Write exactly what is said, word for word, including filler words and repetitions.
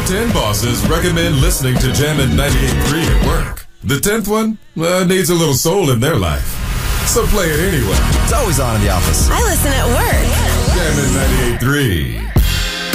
Top ten bosses recommend listening to Jammin' ninety-eight point three at work. The tenth one uh, needs a little soul in their life. So play it anyway. It's always on in the office. I listen at work. Jammin' ninety-eight point three.